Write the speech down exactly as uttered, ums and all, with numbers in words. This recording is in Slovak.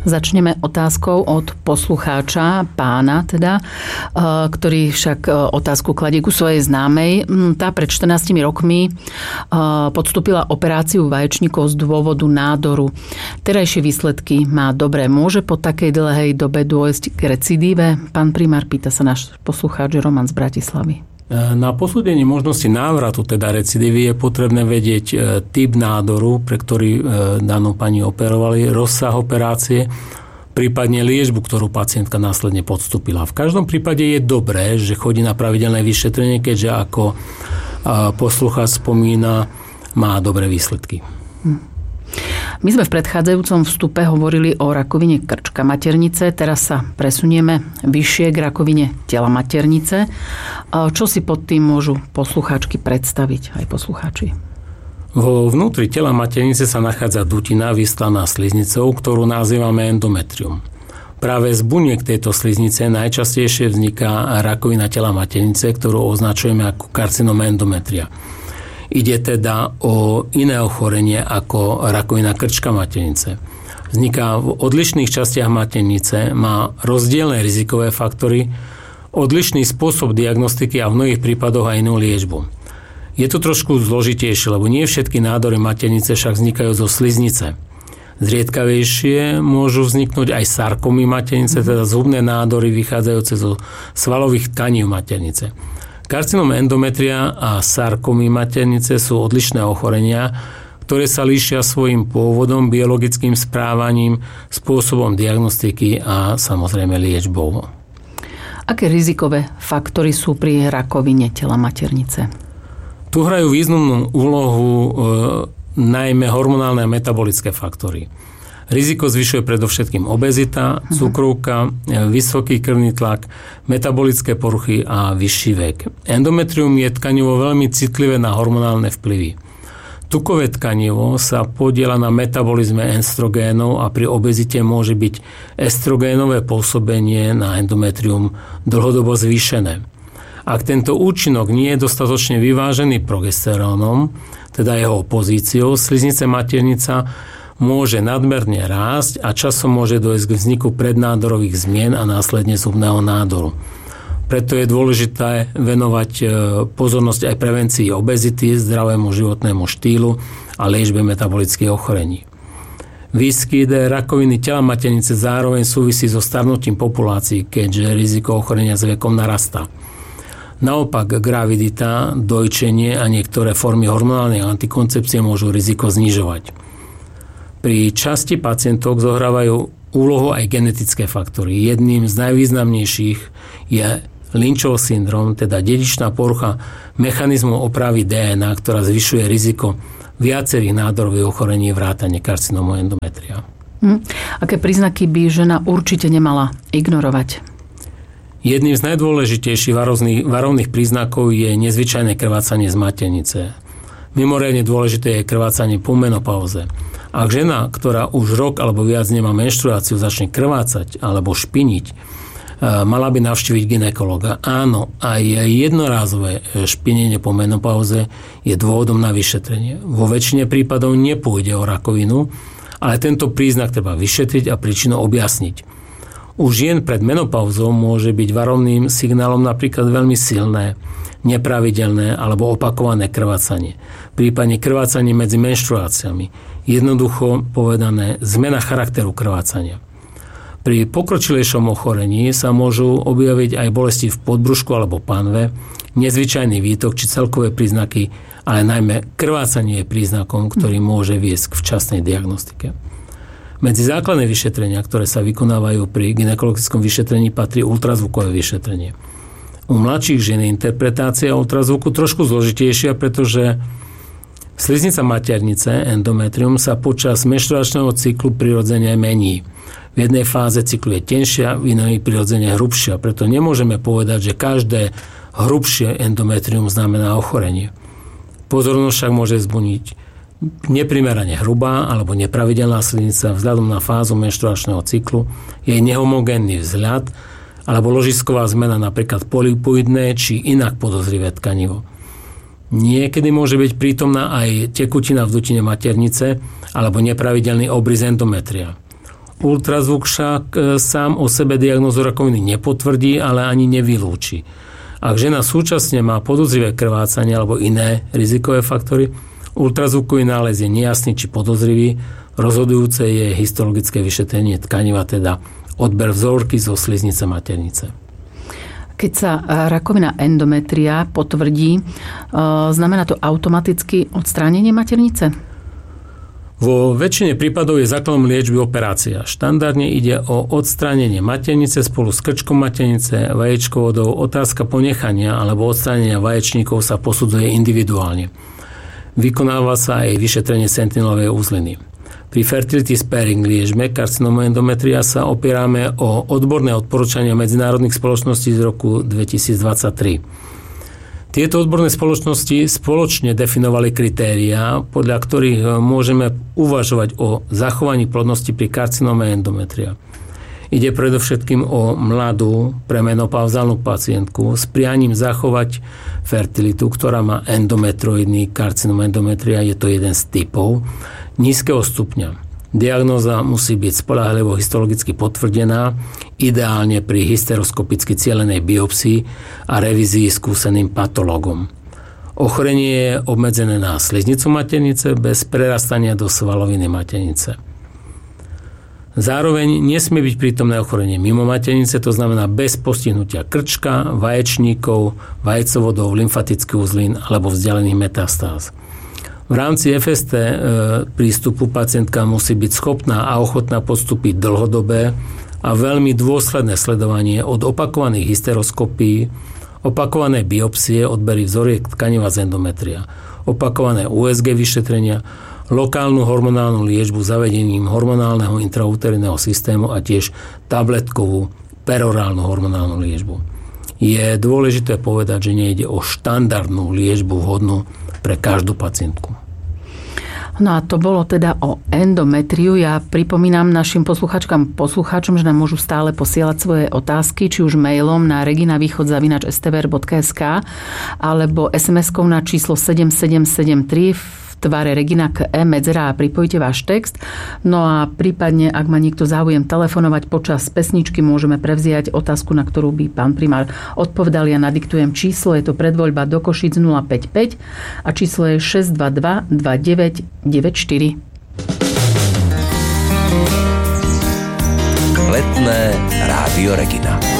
Začneme otázkou od poslucháča, pána teda, ktorý však otázku kladie ku svojej známej. Tá pred štrnástimi rokmi podstúpila operáciu vaječníkov z dôvodu nádoru. Terajšie výsledky má dobré. Môže po takej dlhej dobe dôjsť k recidíve? Pán primár, pýta sa náš poslucháč Roman z Bratislavy. Na posúdenie možnosti návratu, teda recidívy, je potrebné vedieť typ nádoru, pre ktorý danú pani operovali, rozsah operácie, prípadne liečbu, ktorú pacientka následne podstúpila. V každom prípade je dobré, že chodí na pravidelné vyšetrenie, keďže ako poslucháč spomína, má dobré výsledky. Hm. My sme v predchádzajúcom vstupe hovorili o rakovine krčka maternice, teraz sa presunieme vyššie k rakovine tela maternice. Čo si pod tým môžu poslucháčky predstaviť, aj poslucháči? Vo vnútri tela maternice sa nachádza dutina vystlaná sliznicou, ktorú nazývame endometrium. Práve z buniek tejto sliznice najčastejšie vzniká rakovina tela maternice, ktorú označujeme ako karcinom endometria. Ide teda o iné ochorenie ako rakovina krčka maternice. Vzniká v odlišných častiach maternice, má rozdielne rizikové faktory, odlišný spôsob diagnostiky a v mnohých prípadoch aj inú liečbu. Je to trošku zložitejšie, lebo nie všetky nádory maternice však vznikajú zo sliznice. Zriedkavejšie môžu vzniknúť aj sarkomy maternice, teda zhubné nádory vychádzajúce zo svalových tkaní maternice. Karcinom endometria a sarkomy maternice sú odlišné ochorenia, ktoré sa líšia svojím pôvodom, biologickým správaním, spôsobom diagnostiky a samozrejme liečbou. Aké rizikové faktory sú pri rakovine tela maternice? Tu hrajú významnú úlohu e, najmä hormonálne a metabolické faktory. Riziko zvyšuje predovšetkým obezita, cukrovka, vysoký krvný tlak, metabolické poruchy a vyšší vek. Endometrium je tkanivo veľmi citlivé na hormonálne vplyvy. Tukové tkanivo sa podieľa na metabolizme estrogénov a pri obezite môže byť estrogénové pôsobenie na endometrium dlhodobo zvýšené. Ak tento účinok nie je dostatočne vyvážený progesterónom, teda jeho opozíciou, sliznice maternica môže nadmerne rásť a časom môže dojsť k vzniku prednádorových zmien a následne zubného nádoru. Preto je dôležité venovať pozornosť aj prevencii obezity, zdravému životnému štýlu a liečbe metabolických ochorení. Výskyt rakoviny tela maternice zároveň súvisí so starnutím populácií, keďže riziko ochorenia s vekom narastá. Naopak, gravidita, dojčenie a niektoré formy hormonálnej antikoncepcie môžu riziko znižovať. Pri časti pacientov zohrávajú úlohu aj genetické faktory. Jedným z najvýznamnejších je Lynchov syndrom, teda dedičná porucha mechanizmu opravy dé en á, ktorá zvyšuje riziko viacerých nádorových ochorení vrátane karcinómu endometria. Hm. Aké príznaky by žena určite nemala ignorovať? Jedným z najdôležitejších varovných, varovných príznakov je nezvyčajné krvácanie z maternice. Mimoriadne dôležité je krvácanie po menopauze. Ak žena, ktorá už rok alebo viac nemá menštruáciu, začne krvácať alebo špiniť, mala by navštíviť gynekologa. Áno, aj jednorázové špinenie po menopauze je dôvodom na vyšetrenie. Vo väčšine prípadov nepôjde o rakovinu, ale tento príznak treba vyšetriť a príčinu objasniť. U žien pred menopauzou môže byť varovným signálom napríklad veľmi silné, nepravidelné alebo opakované krvácanie. Prípadne krvácanie medzi menštruáciami. Jednoducho povedané, zmena charakteru krvácania. Pri pokročilejšom ochorení sa môžu objaviť aj bolesti v podbrušku alebo panve, nezvyčajný výtok či celkové príznaky, ale najmä krvácanie je príznakom, ktorý môže viesť k včasnej diagnostike. Medzi základné vyšetrenia, ktoré sa vykonávajú pri gynekologickom vyšetrení, patrí ultrazvukové vyšetrenie. U mladších žien je interpretácia ultrazvuku trošku zložitejšia, pretože sliznica maternice, endometrium, sa počas menštruačného cyklu prirodzene mení. V jednej fáze cyklu je tenšia, v inej prirodzene hrubšia. Preto nemôžeme povedať, že každé hrubšie endometrium znamená ochorenie. Pozornosť však môže zbuniť neprimerane hrubá alebo nepravidelná sliznica vzhľadom na fázu menštruačného cyklu, jej nehomogénny vzhľad alebo ložisková zmena, napríklad polypoidné či inak podozrivé tkanivo. Niekedy môže byť prítomná aj tekutina v dutine maternice alebo nepravidelný obrys endometria. Ultrazvuk však sám o sebe diagnózu rakoviny nepotvrdí, ale ani nevylúči. Ak žena súčasne má podozrivé krvácanie alebo iné rizikové faktory, ultrazvukový nález je nejasný či podozrivý, rozhodujúce je histologické vyšetrenie tkaniva, teda odber vzorky zo sliznice maternice. Keď sa rakovina endometria potvrdí, znamená to automaticky odstránenie maternice? Vo väčšine prípadov je základom liečby operácia. Štandardne ide o odstránenie maternice spolu s krčkom maternice, vaječkovodou. Otázka ponechania alebo odstránenia vaječníkov sa posudzuje individuálne. Vykonáva sa aj vyšetrenie sentinelovej úzliny. Pri fertility sparing liečbe karcinómu endometria sa opierame o odborné odporúčania medzinárodných spoločností z roku dvetisícdvadsaťtri. Tieto odborné spoločnosti spoločne definovali kritériá, podľa ktorých môžeme uvažovať o zachovaní plodnosti pri karcinóme endometria. Ide predovšetkým o mladú premenopauzálnu pacientku s prianím zachovať fertilitu, ktorá má endometroidný karcinóm endometria, je to jeden z typov nízkeho stupňa. Diagnóza musí byť spoľahlivo histologicky potvrdená, ideálne pri hysteroskopicky cielenej biopsii a revízii skúseným patológom. Ochorenie je obmedzené na sliznicu maternice bez prerastania do svaloviny maternice. Zároveň nesmie byť prítomné ochorenie mimo maternice, to znamená bez postihnutia krčka, vaječníkov, vajcovodov, lymfatických uzlín alebo vzdialených metastáz. V rámci ef es té e, prístupu pacientka musí byť schopná a ochotná podstúpiť dlhodobé a veľmi dôsledné sledovanie od opakovaných hysteroskopií, opakované biopsie, odbery vzoriek tkaniva z endometria, opakované ú es gé vyšetrenia, lokálnu hormonálnu liečbu zavedením hormonálneho intrauterínneho systému a tiež tabletkovú perorálnu hormonálnu liečbu. Je dôležité povedať, že nejde o štandardnú liečbu vhodnú pre každú pacientku. No a to bolo teda o endometriu. Ja pripomínam našim posluchačkám, poslucháčom, že nám môžu stále posielať svoje otázky, či už mailom na reginavýchod zavináč es té vé er bodka es ká alebo es em eskou na číslo sedem sedem sedem tri v tvare Regina k E medzera a pripojíte váš text. No a prípadne, ak má niekto záujem telefonovať počas pesničky, môžeme prevziať otázku, na ktorú by pán primár odpovedal. Ja nadiktujem číslo, je to predvoľba do Košíc nula päť päť a číslo je šesť dva dva dva deväť deväť štyri. Letné Rádio Regina.